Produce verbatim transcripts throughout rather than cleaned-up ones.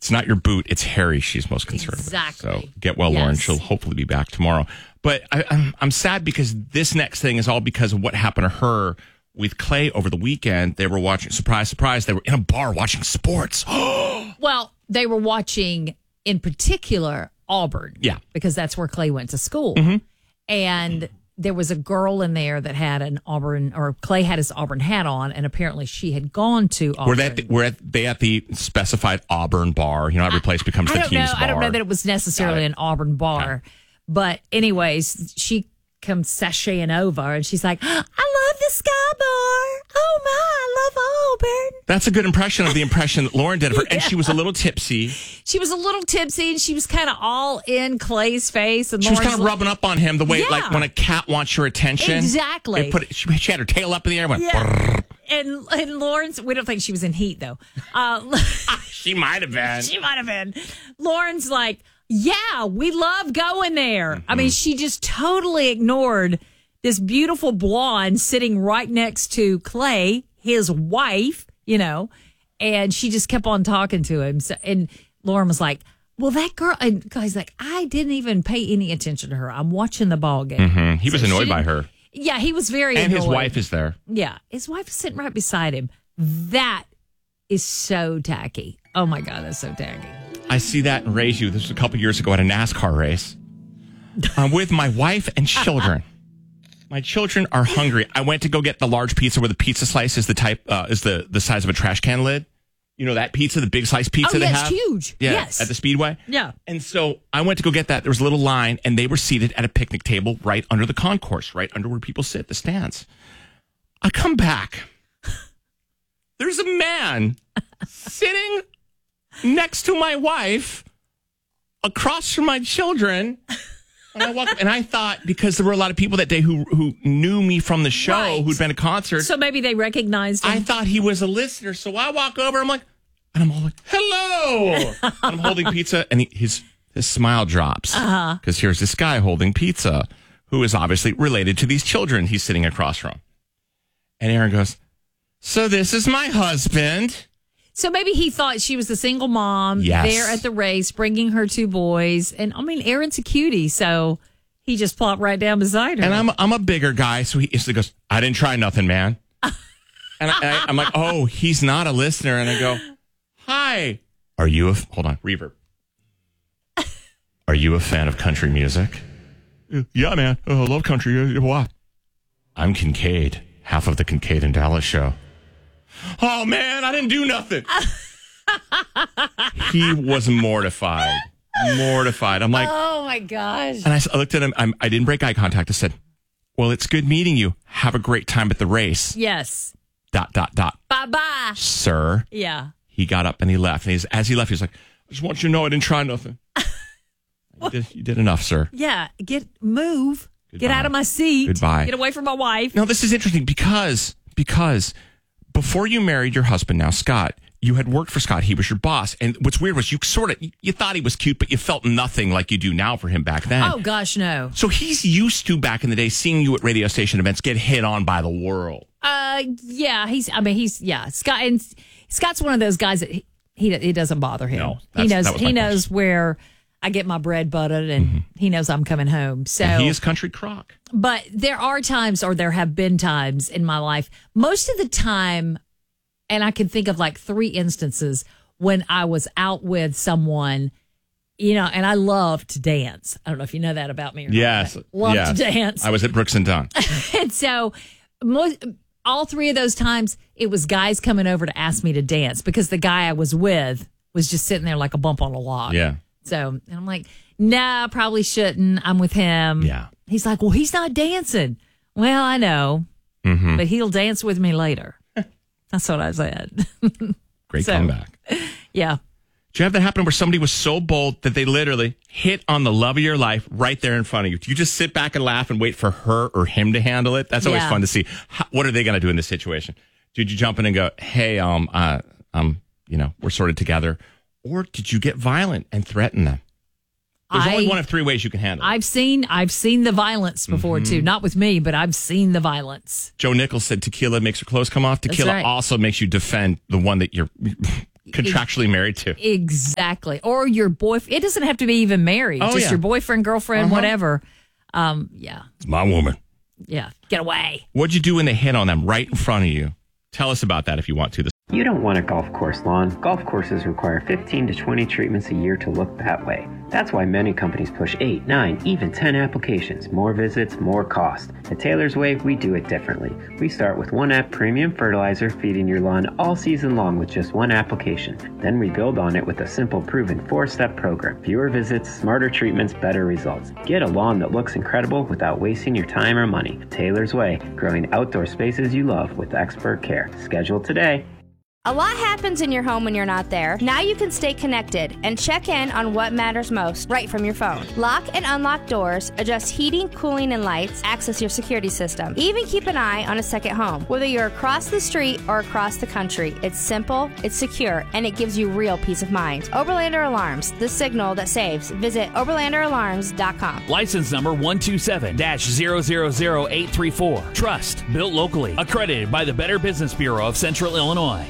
It's not your boot. It's Harry she's most concerned exactly. with. So get well, yes. Lauren. She'll hopefully be back tomorrow. But I, I'm, I'm sad because this next thing is all because of what happened to her with Clay over the weekend. They were watching, surprise, surprise, they were in a bar watching sports. Well, they were watching, in particular, Auburn. Yeah. Because that's where Clay went to school. Mm-hmm. And there was a girl in there that had an Auburn, or Clay had his Auburn hat on, and apparently she had gone to Auburn. Were they at the, were at, they at the specified Auburn bar? You know, every place becomes I the don't team's know. bar. I don't know that it was necessarily it. an Auburn bar. Okay. But anyways, she comes sashaying over, and she's like, I love the Sky Bar. Oh, my, I love Auburn. That's a good impression of the impression that Lauren did of her. And she was a little tipsy. She was a little tipsy, and she was kind of all in Clay's face. And She was Lauren's kind of rubbing up on him the way, Yeah. like, when a cat wants your attention. Exactly. It put, she, she had her tail up in the air and went, Yeah. brrr. And, and Lauren's, we don't think she was in heat, though. Uh, She might have been. she might have been. Lauren's like, yeah, we love going there. Mm-hmm. I mean, she just totally ignored this beautiful blonde sitting right next to Clay, his wife, you know, and she just kept on talking to him. So, and Lauren was like, well, that girl, and guy's like, I didn't even pay any attention to her. I'm watching the ball game. Mm-hmm. He was So annoyed she by didn't- her. Yeah, he was very And annoyed. his wife is there. Yeah, his wife is sitting right beside him. That is so tacky. Oh, my God, that's so tacky. I see that and raise you. This was a couple years ago at a NASCAR race. I'm with my wife and children. My children are hungry. I went to go get the large pizza where the pizza slice is the type uh, is the, the size of a trash can lid. You know that pizza, the big slice pizza Oh, they yeah, have? it's huge. Yeah, Yes. at the Speedway. Yeah. And so I went to go get that. There was a little line, and they were seated at a picnic table right under the concourse, right under where people sit, the stands. I come back. There's a man sitting next to my wife, across from my children. And I walk up, and I thought, because there were a lot of people that day who who knew me from the show, Right. who'd been to concerts. So maybe they recognized him. I thought he was a listener. So I walk over, I'm like, and I'm all like, hello. And I'm holding pizza, and he, his his smile drops. Uh-huh. Because here's this guy holding pizza who is obviously related to these children he's sitting across from. And Aaron goes, so this is my husband. So maybe he thought she was the single mom Yes. there at the race, bringing her two boys. And I mean, Aaron's a cutie, so he just plopped right down beside her. And I'm I'm a bigger guy, so he instantly goes, I didn't try nothing, man. and I, I, I'm like, oh, he's not a listener. And I go, hi. Are you a, hold on, reverb. Are you a fan of country music? Yeah, man. Oh, I love country. Why? I'm Kincaid, half of the Kincaid and Dallas show. Oh, man, I didn't do nothing. He was mortified. Mortified. I'm like, oh my gosh. and I, s- I looked at him. I'm, I didn't break eye contact. I said, well, it's good meeting you. Have a great time at the race. Yes. Dot, dot, dot. Bye bye. Sir. Yeah. He got up and he left. And he's, as he left, he was like, I just want you to know I didn't try nothing. you, did, you did enough, sir. Yeah. Get, move. Goodbye. Get out of my seat. Goodbye. Get away from my wife. Now, this is interesting because, because before you married your husband now, Scott, you had worked for Scott. He was your boss. And what's weird was you sort of, you thought he was cute, but you felt nothing like you do now for him back then. Oh gosh, no. So he's used to, back in the day, seeing you at radio station events get hit on by the world. Uh, yeah, he's, I mean, he's, yeah, Scott, and Scott's one of those guys that he, he it doesn't bother him. No, he that's- knows, that was he my knows where I get my bread buttered, and Mm-hmm. he knows I'm coming home. So And he is country crock. but there are times, or there have been times in my life, most of the time, and I can think of like three instances when I was out with someone, you know, and I love to dance. I don't know if you know that about me or Yes. not. but Love yes. to dance. I was at Brooks and Dunn. And so most, all three of those times, it was guys coming over to ask me to dance because the guy I was with was just sitting there like a bump on a log. Yeah. So, and I'm like, nah, probably shouldn't. I'm with him. Yeah. He's like, well, he's not dancing. Well, I know, Mm-hmm. but he'll dance with me later. That's what I said. Great So- comeback. Yeah. Did you have that happen where somebody was so bold that they literally hit on the love of your life right there in front of you? Do you just sit back and laugh and wait for her or him to handle it? That's always Yeah. fun to see. How, what are they going to do in this situation? Did you jump in and go, hey, um, uh, um, you know, we're sort of together? Or did you get violent and threaten them? There's I- only one of three ways you can handle it. I've seen I've seen the violence before Mm-hmm. too. Not with me, but I've seen the violence. Joe Nichols said tequila makes her clothes come off. Tequila right. also makes you defend the one that you're contractually married to. Exactly. Or your boyfriend. It doesn't have to be even married. Oh, Just yeah. your boyfriend, girlfriend, Uh-huh. whatever. Um, yeah. It's my woman. Yeah. Get away. What'd you do when they hit on them right in front of you? Tell us about that if you want to. You don't want a golf course lawn. Golf courses require fifteen to twenty treatments a year to look that way. That's why many companies push eight, nine, even ten applications. More visits, more cost. At Taylor's Way, we do it differently. We start with one app premium fertilizer feeding your lawn all season long with just one application. Then we build on it with a simple proven four-step program. Fewer visits, smarter treatments, better results. Get a lawn that looks incredible without wasting your time or money. Taylor's Way, growing outdoor spaces you love with expert care. Schedule today. A lot happens in your home when you're not there. Now you can stay connected and check in on what matters most right from your phone. Lock and unlock doors, adjust heating, cooling, and lights, access your security system. Even keep an eye on a second home. Whether you're across the street or across the country, it's simple, it's secure, and it gives you real peace of mind. Oberlander Alarms, the signal that saves. Visit oberlander alarms dot com. License number one two seven dash zero zero zero eight three four. Trust, built locally, accredited by the Better Business Bureau of Central Illinois.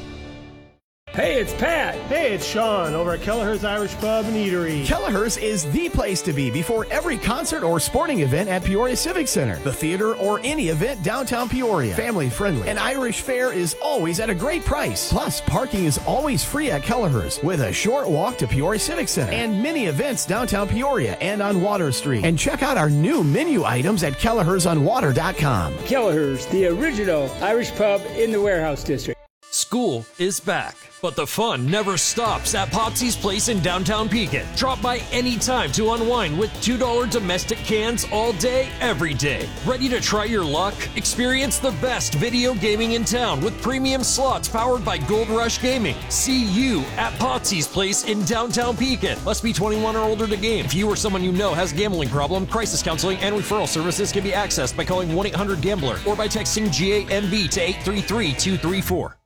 Hey, it's Pat. Hey, it's Sean over at Kelleher's Irish Pub and Eatery. Kelleher's is the place to be before every concert or sporting event at Peoria Civic Center, the theater, or any event downtown Peoria. Family friendly. And Irish fare is always at a great price. Plus, parking is always free at Kelleher's with a short walk to Peoria Civic Center and many events downtown Peoria and on Water Street. And check out our new menu items at Kellehers on water dot com. Kelleher's, the original Irish pub in the Warehouse District. School is back, but the fun never stops at Potsy's Place in downtown Pekin. Drop by anytime to unwind with two dollar domestic cans all day, every day. Ready to try your luck? Experience the best video gaming in town with premium slots powered by Gold Rush Gaming. See you at Potsy's Place in downtown Pekin. Must be twenty-one or older to game. If you or someone you know has a gambling problem, crisis counseling and referral services can be accessed by calling one eight hundred gambler or by texting G A M B to eight three three two three four.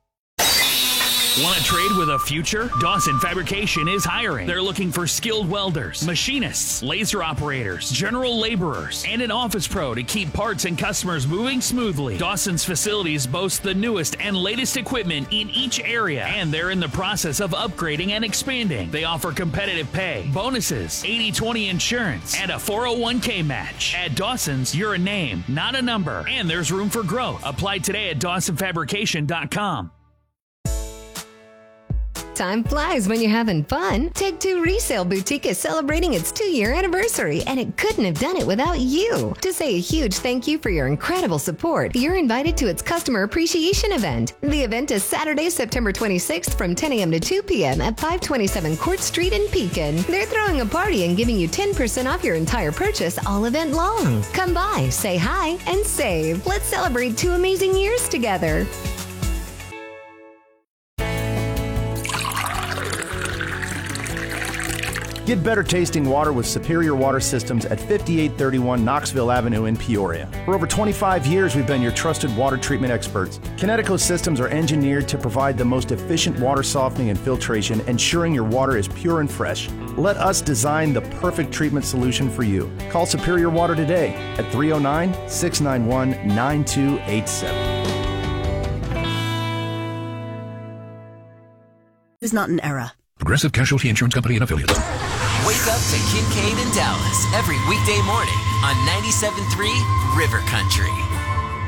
Want to trade with a future? Dawson Fabrication is hiring. They're looking for skilled welders, machinists, laser operators, general laborers, and an office pro to keep parts and customers moving smoothly. Dawson's facilities boast the newest and latest equipment in each area, and they're in the process of upgrading and expanding. They offer competitive pay, bonuses, eighty twenty insurance, and a four oh one k match. At Dawson's, you're a name, not a number, and there's room for growth. Apply today at dawson fabrication dot com. Time flies when you're having fun. Take Two Resale Boutique is celebrating its two-year anniversary, and it couldn't have done it without you. To say a huge thank you for your incredible support, you're invited to its customer appreciation event. The event is Saturday, September twenty-sixth from ten a.m. to two p.m. at five twenty-seven Court Street in Pekin. They're throwing a party and giving you ten percent off your entire purchase all event long. Come by, say hi, and save. Let's celebrate two amazing years together. Get better tasting water with Superior Water Systems at fifty-eight thirty-one Knoxville Avenue in Peoria. For over twenty-five years, we've been your trusted water treatment experts. Kinetico systems are engineered to provide the most efficient water softening and filtration, ensuring your water is pure and fresh. Let us design the perfect treatment solution for you. Call Superior Water today at three oh nine, six nine one, nine two eight seven. Is not an era. Progressive Casualty Insurance Company and Affiliates. Wake up to Kincaid and Dallas every weekday morning on ninety-seven point three River Country.